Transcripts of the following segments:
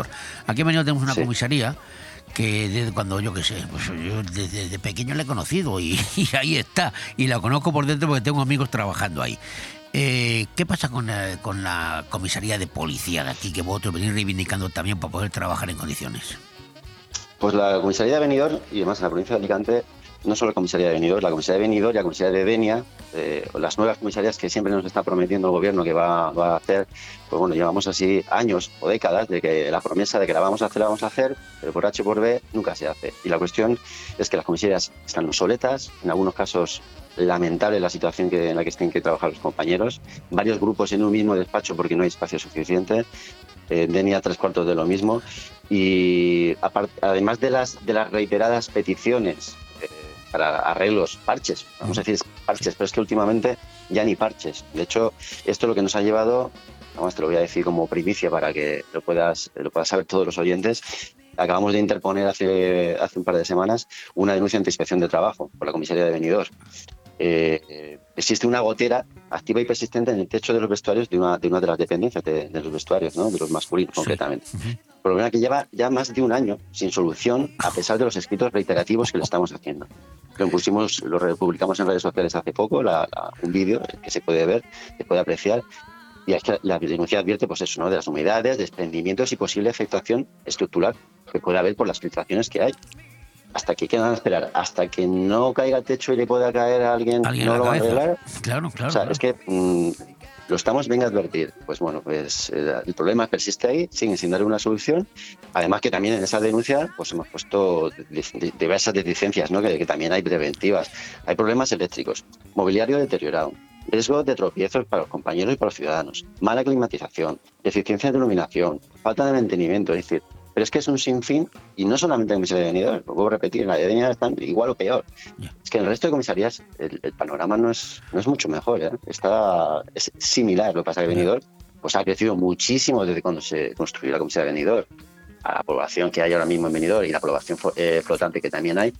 Benidorm. Aquí en Benidorm tenemos una Sí. comisaría que desde cuando, yo qué sé, pues yo desde pequeño la he conocido y ahí está. Y la conozco por dentro porque tengo amigos trabajando ahí. ¿Qué pasa con la comisaría de policía de aquí, que vosotros venís reivindicando también para poder trabajar en condiciones? Pues la comisaría de Benidorm, y además en la provincia de Alicante, no solo la comisaría de Benidorm, la comisaría de Benidorm y la comisaría de Denia, las nuevas comisarías que siempre nos está prometiendo el gobierno que va a hacer, pues bueno, llevamos así años o décadas de que la promesa de que la vamos a hacer, pero por H por B nunca se hace. Y la cuestión es que las comisarías están obsoletas, en algunos casos lamentable la situación en la que tienen que trabajar los compañeros, varios grupos en un mismo despacho porque no hay espacio suficiente, Denia 3/4 de lo mismo, y además de las reiteradas peticiones para arreglos, parches, vamos a decir parches, pero es que últimamente ya ni parches. De hecho, esto es lo que nos ha llevado, además te lo voy a decir como primicia para que lo puedas saber todos los oyentes. Acabamos de interponer hace un par de semanas una denuncia ante inspección de trabajo por la comisaría de Benidorm. Existe una gotera activa y persistente en el techo de los vestuarios de una de las dependencias de los vestuarios, ¿no? De los masculinos, sí, concretamente. Uh-huh. Problema que lleva ya más de un año sin solución, a pesar de los escritos reiterativos que le estamos haciendo. Lo republicamos en redes sociales hace poco, un vídeo que se puede ver, se puede apreciar. Y es que la denuncia advierte, pues eso, ¿no? De las humedades, desprendimientos y posible afectación estructural que puede haber por las filtraciones que hay. Hasta que quedan a esperar, hasta que no caiga el techo y le pueda caer a alguien no lo va a arreglar. Claro. O sea, claro. Es que lo estamos bien a advertir. Pues bueno, pues el problema persiste ahí, siguen sin dar una solución. Además que también en esa denuncia pues hemos puesto diversas deficiencias, ¿no? Que también hay preventivas. Hay problemas eléctricos, mobiliario deteriorado, riesgo de tropiezos para los compañeros y para los ciudadanos, mala climatización, deficiencia de iluminación, falta de mantenimiento, es decir, pero es que es un sinfín, y no solamente en la comisaría de Benidorm, lo puedo repetir, en la de Denia están igual o peor. Es que en el resto de comisarías el panorama no es mucho mejor, ¿eh? Es similar. Lo que pasa que Benidorm pues ha crecido muchísimo desde cuando se construyó la comisaría de Benidorm, a la población que hay ahora mismo en Benidorm y la población flotante que también hay.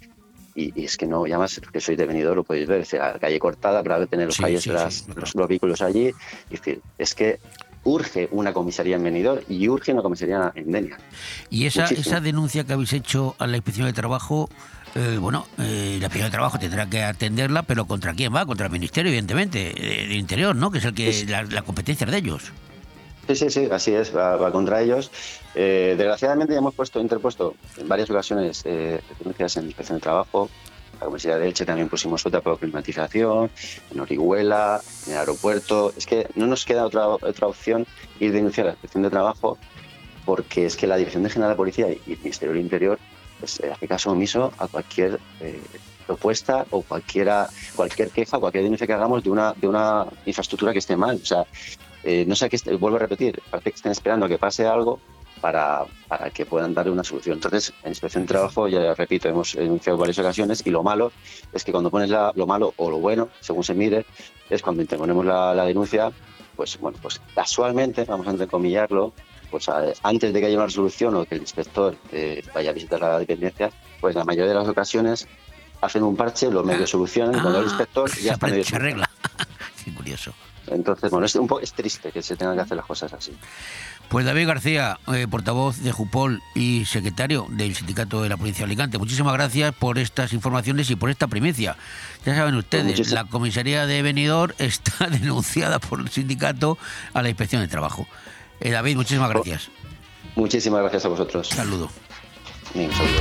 Y es que no, ya más que soy de Benidorm, lo podéis ver, es la calle cortada para tener los calles los vehículos allí. Es decir, es que urge una comisaría en Benidorm y urge una comisaría en Denia. Y esa denuncia que habéis hecho a la Inspección de Trabajo, la Inspección de Trabajo tendrá que atenderla, pero ¿contra quién va? Contra el Ministerio, evidentemente, del Interior, ¿no? Que es el que la competencia es de ellos. Sí, así es, va contra ellos. Desgraciadamente ya hemos interpuesto en varias ocasiones denuncias en la Inspección de Trabajo. La Comisaría de Elche también pusimos otra por climatización, en Orihuela, en el aeropuerto. Es que no nos queda otra opción ir a denunciar a la Inspección de Trabajo, porque es que la Dirección General de Policía y el Ministerio del Interior pues, hace caso omiso a cualquier propuesta o cualquier queja, cualquier denuncia que hagamos de una infraestructura que esté mal. O sea, no sé vuelvo a repetir, parece que estén esperando a que pase algo para que puedan darle una solución. Entonces, en Inspección de Trabajo, ya repito, hemos denunciado varias ocasiones, y lo malo es que cuando pones lo malo o lo bueno, según se mire, es cuando interponemos la denuncia, pues casualmente, vamos a entrecomillarlo, pues antes de que haya una resolución o que el inspector vaya a visitar la dependencia, pues la mayoría de las ocasiones hacen un parche, lo medio solucionan, y cuando el inspector ya está medio se arregla. Qué curioso. Entonces, es triste que se tengan que hacer las cosas así. Pues David García, portavoz de Jupol y secretario del Sindicato de la Provincia de Alicante, muchísimas gracias por estas informaciones y por esta primicia. Ya saben ustedes, la comisaría de Benidorm está denunciada por el sindicato a la Inspección de Trabajo. David, muchísimas gracias. Muchísimas gracias a vosotros. Saludo. Bien, saludo.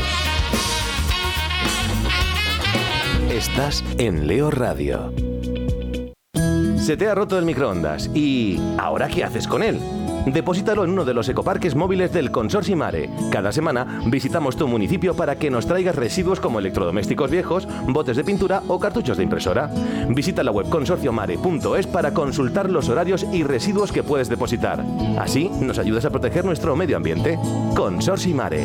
Estás en Leo Radio. Se te ha roto el microondas y ¿ahora qué haces con él? Deposítalo en uno de los ecoparques móviles del Consorcio Mare. Cada semana visitamos tu municipio para que nos traigas residuos como electrodomésticos viejos, botes de pintura o cartuchos de impresora. Visita la web consorciomare.es para consultar los horarios y residuos que puedes depositar. Así nos ayudas a proteger nuestro medio ambiente. Consorcio Mare.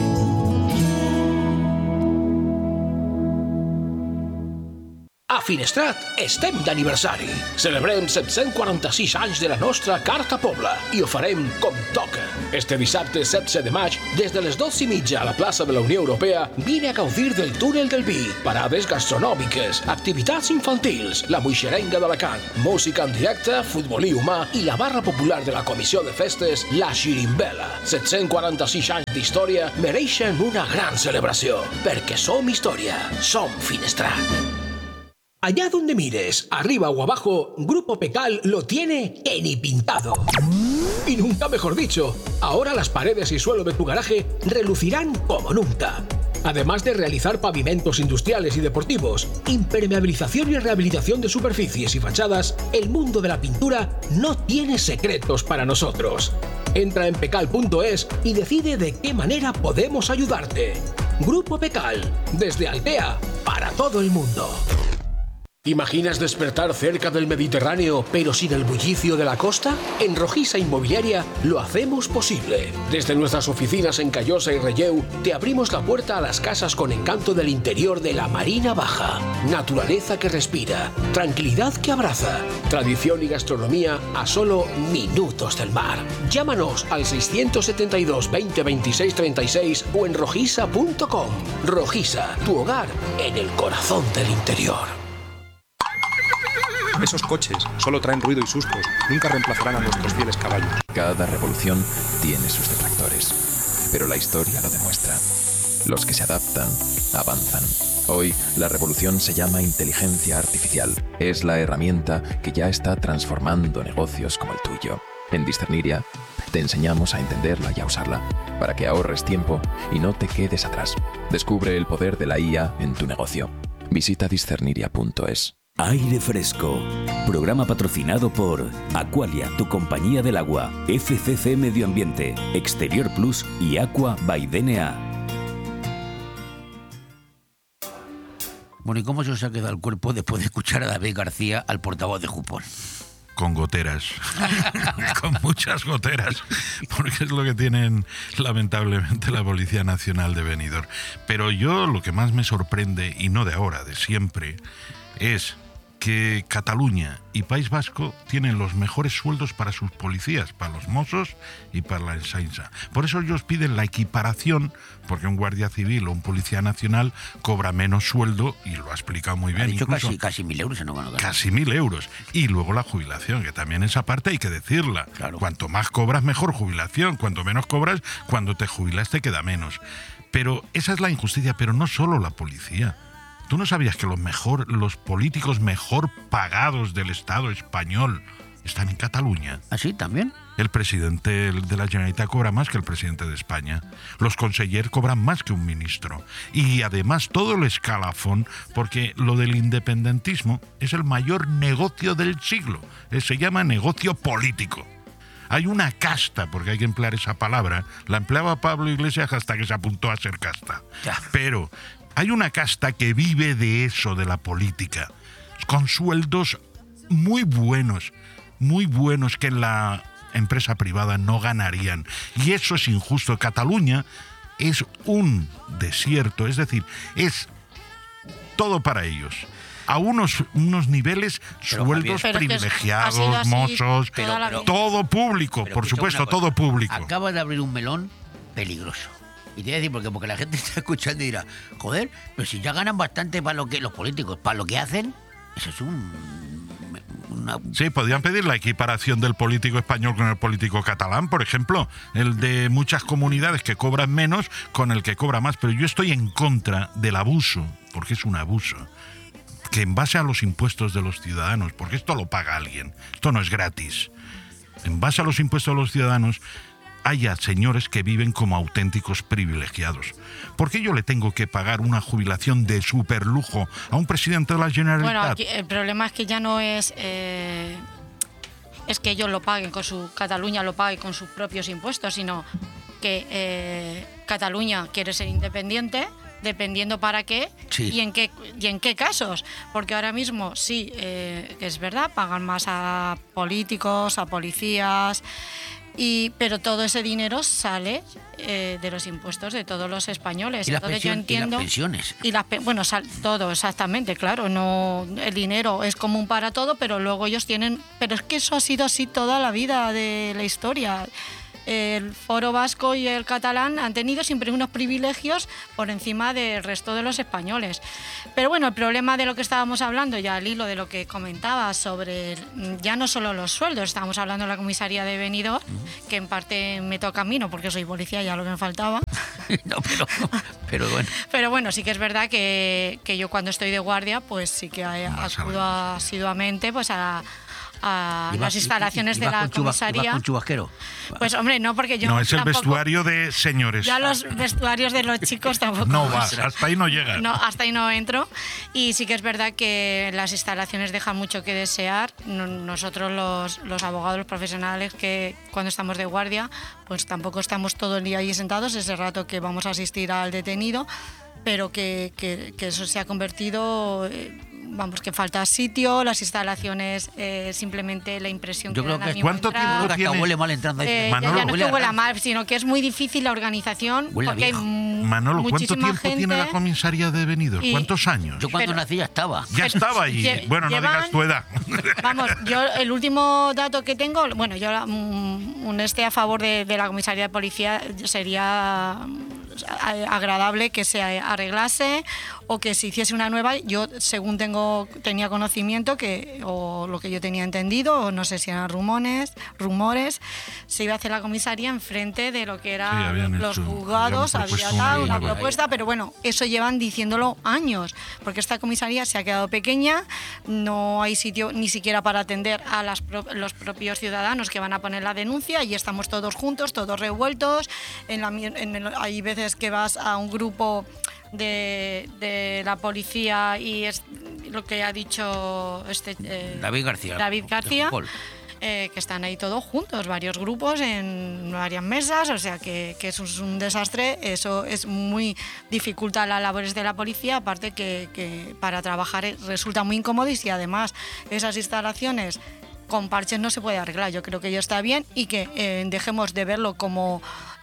A Finestrat estem d'aniversari. Celebrem 746 anys de la nostra Carta Pobla i ho farem com toca. Este dissabte 16 de maig, des de les 12:30 a la plaça de la Unió Europea, vine a gaudir del túnel del vi, parades gastronòmiques, activitats infantils, la moixerenga d'Alacant, música en directe, futbolí humà i la barra popular de la Comissió de Festes, la Xirimbela. 746 anys d'història mereixen una gran celebració, perquè som història, som Finestrat. Allá donde mires, arriba o abajo, Grupo Pecal lo tiene que ni pintado. Y nunca mejor dicho, ahora las paredes y suelo de tu garaje relucirán como nunca. Además de realizar pavimentos industriales y deportivos, impermeabilización y rehabilitación de superficies y fachadas, el mundo de la pintura no tiene secretos para nosotros. Entra en pecal.es y decide de qué manera podemos ayudarte. Grupo Pecal, desde Altea, para todo el mundo. ¿Imaginas despertar cerca del Mediterráneo, pero sin el bullicio de la costa? En Rojiza Inmobiliaria lo hacemos posible. Desde nuestras oficinas en Callosa y Relleu, te abrimos la puerta a las casas con encanto del interior de la Marina Baja. Naturaleza que respira, tranquilidad que abraza, tradición y gastronomía a solo minutos del mar. Llámanos al 672 20 26 36 o en rojiza.com. Rojiza, tu hogar en el corazón del interior. Esos coches solo traen ruido y sustos, nunca reemplazarán a nuestros fieles caballos. Cada revolución tiene sus detractores, pero la historia lo demuestra. Los que se adaptan, avanzan. Hoy, la revolución se llama inteligencia artificial. Es la herramienta que ya está transformando negocios como el tuyo. En Discerniria, te enseñamos a entenderla y a usarla, para que ahorres tiempo y no te quedes atrás. Descubre el poder de la IA en tu negocio. Visita discerniria.es. Aire Fresco, programa patrocinado por Aqualia, tu compañía del agua, FCC Medio Ambiente, Exterior Plus y Aqua by DNA. Bueno, ¿y cómo se os ha quedado el cuerpo después de escuchar a David García, al portavoz de Jupol? Con goteras, con muchas goteras, porque es lo que tienen lamentablemente la Policía Nacional de Benidorm. Pero yo lo que más me sorprende, y no de ahora, de siempre, es que Cataluña y País Vasco tienen los mejores sueldos para sus policías, para los Mossos y para la Ertzaintza. Por eso ellos piden la equiparación, porque un guardia civil o un policía nacional cobra menos sueldo, y lo ha explicado muy bien. Ha dicho incluso casi 1.000 euros, ¿no? Bueno, casi 1.000 euros. Y luego la jubilación, que también esa parte hay que decirla. Claro. Cuanto más cobras, mejor jubilación. Cuanto menos cobras, cuando te jubilas te queda menos. Pero esa es la injusticia, pero no solo la policía. ¿Tú no sabías que los políticos mejor pagados del Estado español están en Cataluña? ¿Ah, sí? ¿También? El presidente de la Generalitat cobra más que el presidente de España. Los consellers cobran más que un ministro. Y además todo el escalafón, porque lo del independentismo es el mayor negocio del siglo. Se llama negocio político. Hay una casta, porque hay que emplear esa palabra. La empleaba Pablo Iglesias hasta que se apuntó a ser casta. Ya. Pero hay una casta que vive de eso, de la política, con sueldos muy buenos que en la empresa privada no ganarían. Y eso es injusto. Cataluña es un desierto, es decir, es todo para ellos. A unos niveles, pero, sueldos privilegiados, Mossos, todo público, por supuesto, todo público. Acaba de abrir un melón peligroso. Y te voy a decir, porque la gente está escuchando y dirá, joder, pero si ya ganan bastante para lo que los políticos, para lo que hacen, eso es Sí, podrían pedir la equiparación del político español con el político catalán, por ejemplo, el de muchas comunidades que cobran menos con el que cobra más, pero yo estoy en contra del abuso, porque es un abuso, que en base a los impuestos de los ciudadanos, porque esto lo paga alguien, esto no es gratis, en base a los impuestos de los ciudadanos, haya señores que viven como auténticos privilegiados. ¿Por qué yo le tengo que pagar una jubilación de superlujo a un presidente de la Generalitat? Bueno, aquí el problema es que ya no es que ellos lo paguen Cataluña lo pague con sus propios impuestos, sino que Cataluña quiere ser independiente, dependiendo para qué, sí, y en qué casos. Porque ahora mismo sí, que es verdad, pagan más a políticos, a policías, pero todo ese dinero sale de los impuestos de todos los españoles. Y entonces yo entiendo, y las pensiones. Todo, exactamente, claro. No, el dinero es común para todo, pero luego ellos tienen. Pero es que eso ha sido así toda la vida de la historia. el foro vasco y el catalán han tenido siempre unos privilegios por encima del resto de los españoles. Pero bueno, el problema de lo que estábamos hablando, ya al hilo de lo que comentaba sobre ya no solo los sueldos, estábamos hablando de la comisaría de Benidorm, que en parte me toca a mí, no porque soy policía, ya lo que me faltaba. No, pero bueno. Pero bueno, sí que es verdad que yo cuando estoy de guardia, pues sí que acudo asiduamente pues a las instalaciones de la comisaría. ¿Ibas con chubasquero? Pues hombre, no, porque yo no es el vestuario de señores. Ya los vestuarios de los chicos tampoco. No va, hasta ahí no llega. No, hasta ahí no entro. Y sí que es verdad que las instalaciones dejan mucho que desear. Nosotros los abogados, los profesionales, que cuando estamos de guardia, pues tampoco estamos todo el día ahí sentados, ese rato que vamos a asistir al detenido, pero que eso se ha convertido... Vamos, que falta sitio, las instalaciones, simplemente la impresión yo que creo dan a mí ¿cuánto tiempo hasta huele mal entrando ahí? Manolo, ya no es que huela mal, sino que es muy difícil la organización. Porque hay Manolo, ¿cuánto tiempo tiene la comisaría de Benidorm? ¿Cuántos años? Yo cuando nací ya estaba. Ya estaba ahí. Bueno, no digas tu edad. Vamos, yo el último dato que tengo, bueno, yo a favor de la comisaría de policía sería agradable que se arreglase o que se hiciese una nueva. Yo, según tenía conocimiento, o lo que yo tenía entendido, o no sé si eran rumores, se iba a hacer la comisaría enfrente de lo que eran los juzgados, había dado una propuesta, pero bueno, eso llevan diciéndolo años, porque esta comisaría se ha quedado pequeña, no hay sitio ni siquiera para atender a los propios ciudadanos que van a poner la denuncia, y estamos todos juntos, todos revueltos, hay veces que vas a un grupo de la policía y es lo que ha dicho David García, que están ahí todos juntos, varios grupos en varias mesas, o sea que eso es un desastre, eso es muy dificulta las labores de la policía, aparte que para trabajar resulta muy incómodo, y si además esas instalaciones con parches no se puede arreglar. Yo creo que ya está bien y que dejemos de verlo como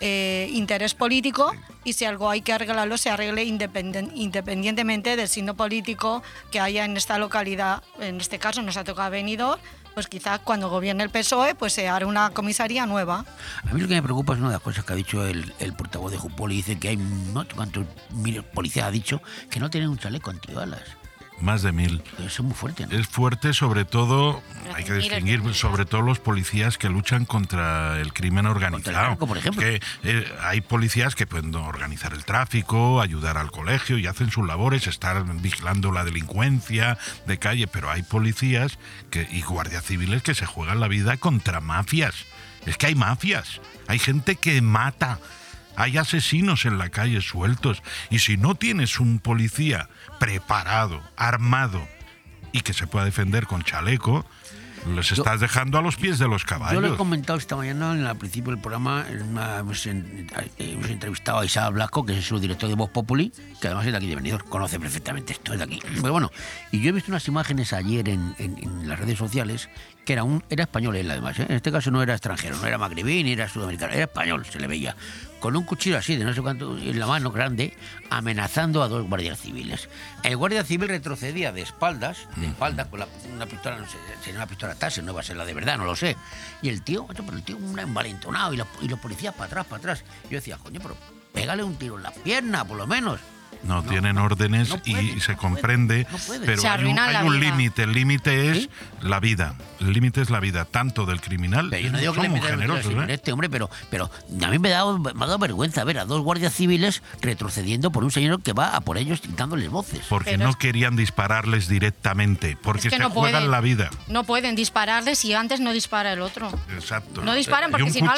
interés político, y si algo hay que arreglarlo, se arregle independientemente del signo político que haya en esta localidad. En este caso nos ha tocado Benidorm, pues quizás cuando gobierne el PSOE pues se hará una comisaría nueva. A mí lo que me preocupa es una de las cosas que ha dicho el portavoz de Jupol, y dice que hay no sé cuántos miles policías, ha dicho, que no tienen un chaleco antibalas. Más de 1000. Eso es muy fuerte, ¿no? Es fuerte, sobre todo, hay que distinguir, sobre todo los policías que luchan contra el crimen organizado. Contra el narco, por ejemplo. Que hay policías que pueden organizar el tráfico, ayudar al colegio y hacen sus labores, estar vigilando la delincuencia de calle, pero hay policías y guardias civiles que se juegan la vida contra mafias. Es que hay mafias, hay gente que mata. Hay asesinos en la calle sueltos, y si no tienes un policía preparado, armado y que se pueda defender con chaleco, les estás dejando a los pies de los caballos. Yo lo he comentado esta mañana al principio del programa, hemos entrevistado a Isaac Blasco, que es su director de Voz Populi, que además es de aquí de Benidorm, conoce perfectamente esto, es de aquí. Pero bueno, y yo he visto unas imágenes ayer en las redes sociales, que era español él además, ¿eh? En este caso no era extranjero, no era magrebí ni era sudamericano, era español, se le veía, con un cuchillo así de no sé cuánto en la mano grande, amenazando a dos guardias civiles. El guardia civil retrocedía de espaldas con una pistola, no sé, sería una pistola Taser, no va a ser la de verdad, no lo sé. Y el tío un envalentonado, y los policías para atrás. Yo decía, coño, pero pégale un tiro en la pierna, por lo menos. No tienen órdenes, y se comprende, pero hay un límite. El límite es la vida. El límite es la vida, tanto del criminal. Pero yo no digo que le generosos, este hombre, pero a mí me ha dado vergüenza ver a dos guardias civiles retrocediendo por un señor que va a por ellos dándoles voces. Porque no querían dispararles directamente, porque se juegan la vida. No pueden dispararles y antes no dispara el otro. Exacto. No disparan porque si no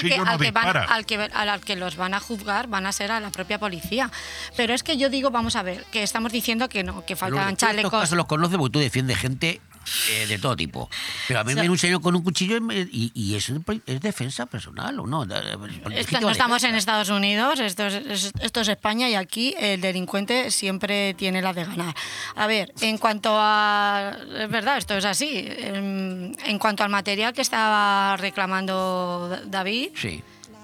al que los van a juzgar van a ser a la propia policía. Pero es que yo digo, vamos a ver, que estamos diciendo que no, que faltan chalecos. Estos casos los conoces porque tú defiendes gente de todo tipo. Pero a mí me viene un señor con un cuchillo y eso es defensa personal, ¿o no? No estamos en Estados Unidos, esto es España, y aquí el delincuente siempre tiene la de ganar. A ver, en cuanto a... Es verdad, esto es así. En cuanto al material que estaba reclamando David... Sí.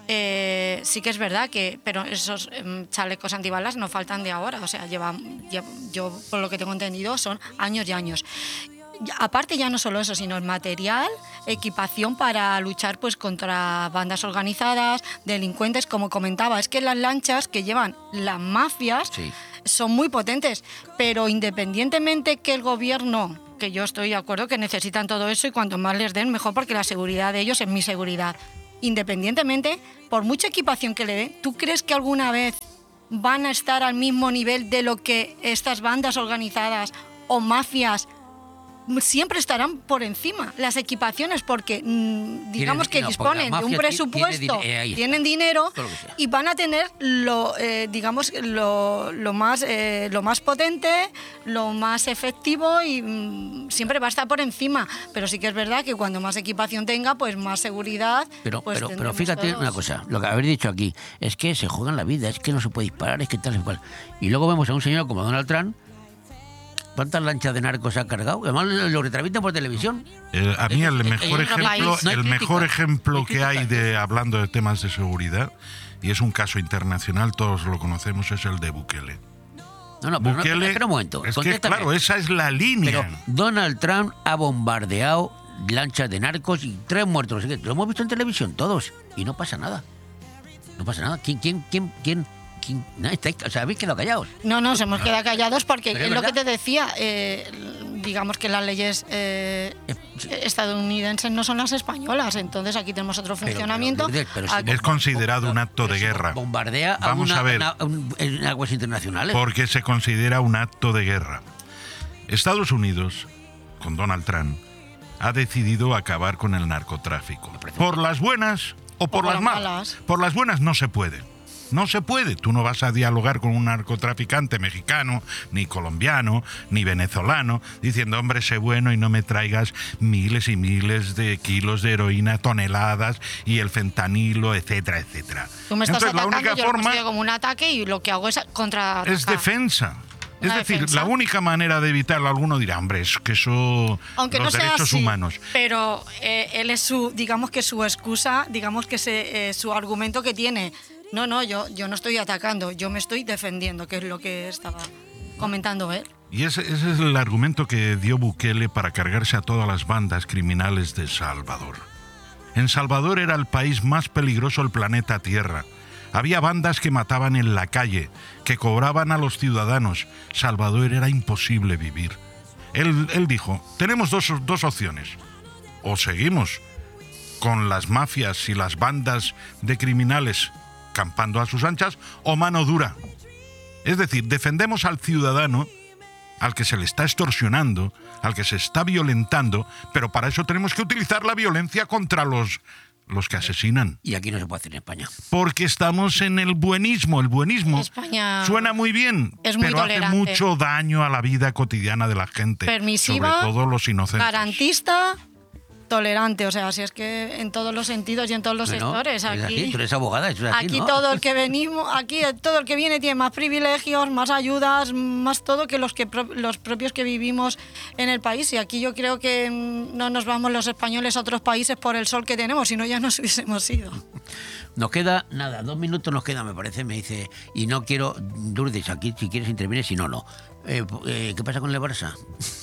Sí que es verdad pero esos chalecos antibalas no faltan de ahora, o sea, yo por lo que tengo entendido son años y años. aparte ya no solo eso, sino el material, equipación para luchar pues contra bandas organizadas, delincuentes, como comentaba. Es que las lanchas que llevan las mafias son muy potentes, pero independientemente que el gobierno, que yo estoy de acuerdo que necesitan todo eso y cuanto más les den mejor, porque la seguridad de ellos es mi seguridad. Independientemente, por mucha equipación que le den, ¿tú crees que alguna vez van a estar al mismo nivel de lo que estas bandas organizadas o mafias siempre estarán por encima? Las equipaciones, porque digamos que disponen de un presupuesto, tienen dinero y van a tener lo más potente, lo más efectivo y siempre va a estar por encima. Pero sí que es verdad que cuando más equipación tenga, pues más seguridad. Pero fíjate una cosa, lo que habéis dicho aquí es que se juegan la vida, es que no se puede disparar, es que tal y cual. Y luego vemos a un señor como Donald Trump. ¿Cuántas lanchas de narcos ha cargado? Además lo retransmiten por televisión. A mí el mejor ejemplo que hay hablando de temas de seguridad, y es un caso internacional, todos lo conocemos, es el de Bukele. Bukele, espera un momento. Es que, claro, esa es la línea. Pero Donald Trump ha bombardeado lanchas de narcos y 3 muertos. Lo hemos visto en televisión todos y no pasa nada. No pasa nada. ¿Quién? O sea, habéis quedado callados. No, nos hemos quedado callados porque es lo que te decía. Digamos que las leyes estadounidenses no son las españolas, entonces aquí tenemos otro funcionamiento. Es considerado un acto de guerra. Bombardea en aguas internacionales. Porque se considera un acto de guerra. Estados Unidos, con Donald Trump, ha decidido acabar con el narcotráfico. Por las buenas o por las malas. Por las buenas no se puede. No se puede. Tú no vas a dialogar con un narcotraficante mexicano, ni colombiano, ni venezolano, diciendo, hombre, sé bueno y no me traigas miles y miles de kilos de heroína, toneladas y el fentanilo, etcétera, etcétera. Tú me estás atacando, la única forma lo como un ataque y lo que hago es contraatacar. Es defensa. Es decir, la única manera de evitarlo, alguno dirá, hombre, es que eso, aunque los no sea derechos así, humanos. Pero él es digamos que su excusa, digamos que su argumento que tiene. No, yo no estoy atacando, yo me estoy defendiendo, que es lo que estaba comentando él. Y ese es el argumento que dio Bukele para cargarse a todas las bandas criminales de Salvador. En Salvador era el país más peligroso del planeta Tierra. Había bandas que mataban en la calle, que cobraban a los ciudadanos. Salvador era imposible vivir. Él dijo, tenemos dos opciones. O seguimos con las mafias y las bandas de criminales campando a sus anchas, o mano dura. Es decir, defendemos al ciudadano, al que se le está extorsionando, al que se está violentando, pero para eso tenemos que utilizar la violencia contra los que asesinan. Y aquí no se puede hacer en España. Porque estamos en el buenismo. El buenismo España suena muy bien, es muy pero tolerante. hace mucho daño a la vida cotidiana de la gente. Permisiva, sobre todo los inocentes. garantista, tolerante, o sea, si es que en todos los sentidos y en todos los sectores. Aquí, tú eres abogada, eso es así, aquí ¿no? todo el que todo el que viene tiene más privilegios, más ayudas, más todo que los propios que vivimos en el país. Y aquí yo creo que no nos vamos los españoles a otros países por el sol que tenemos, si no ya nos hubiésemos ido. Nos queda, 2 minutos nos queda, me parece, me dice, y no quiero, Lourdes, aquí si quieres intervenir, si no. ¿Qué pasa con el Barça?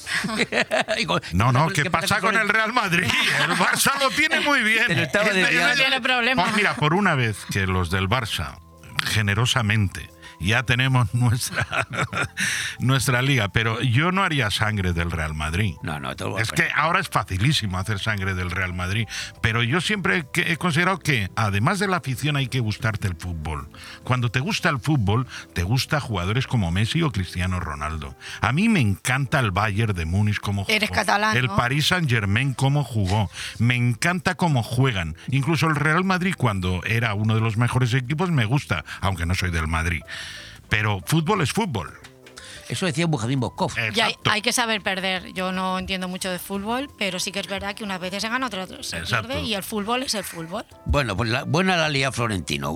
¿Qué pasa con el Real Madrid? El Barça lo tiene muy bien. No tiene problema. Pues mira, por una vez que los del Barça, generosamente, ya tenemos nuestra liga, pero yo no haría sangre del Real Madrid. Es que ahora es facilísimo hacer sangre del Real Madrid, pero yo siempre he considerado que además de la afición hay que gustarte el fútbol. Cuando te gusta el fútbol, te gusta jugadores como Messi o Cristiano Ronaldo. A mí me encanta el Bayern de Múnich como jugó. Eres catalán, el ¿no? Paris Saint-Germain cómo jugó. Me encanta cómo juegan. Incluso el Real Madrid, cuando era uno de los mejores equipos, me gusta, aunque no soy del Madrid. Pero fútbol es fútbol. Eso decía Bujadín Boskov. Hay que saber perder. Yo no entiendo mucho de fútbol, pero sí que es verdad que unas veces se gana, otras se pierde, y el fútbol es el fútbol. Bueno, pues buena la Liga Florentino.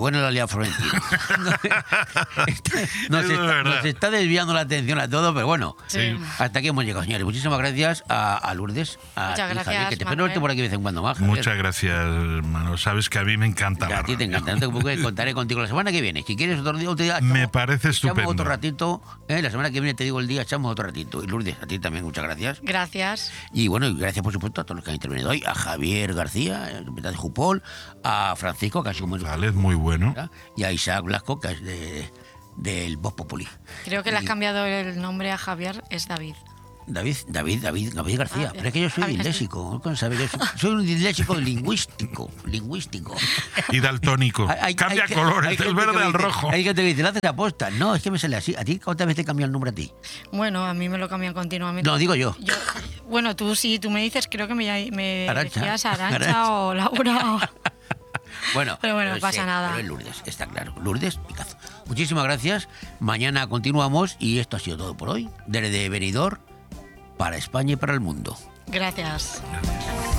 Nos está desviando la atención a todo, pero bueno, hasta aquí hemos llegado, señores. Muchísimas gracias a Lourdes, Muchas gracias, Javier, que te espero verte por aquí de vez en cuando más. Muchas gracias, hermano. Sabes que a mí me encanta. A ti te encanta. No te preocupes, contaré contigo la semana que viene. Si quieres otro día me parece estupendo. Otro ratito, la semana que que viene te digo el día, echamos otro ratito. Y Lourdes, a ti también, muchas gracias. Gracias. Y bueno, y gracias por supuesto a todos los que han intervenido hoy, a Javier García, de Jupol, a Francisco, que ha sido muy bueno, y a Isaac Blasco, que es del Voz Populi. Creo que le has cambiado el nombre a Javier, es David. David García. Pero es que yo soy disléxico. ¿Cómo sabes? Soy un disléxico lingüístico. Y daltónico. Cambia colores, del verde al rojo. Hay gente que dice, lo haces aposta. No, es que me sale así. ¿A ti cuántas veces te cambia el nombre a ti? Bueno, a mí me lo cambian continuamente. No, digo yo. Bueno, tú sí, tú me dices, creo que me decías Arancha o Laura. Bueno, pero bueno, no pasa nada. Pero es Lourdes, está claro. Lourdes Picazo. Muchísimas gracias. Mañana continuamos y esto ha sido todo por hoy. Desde Benidorm, para España y para el mundo. Gracias.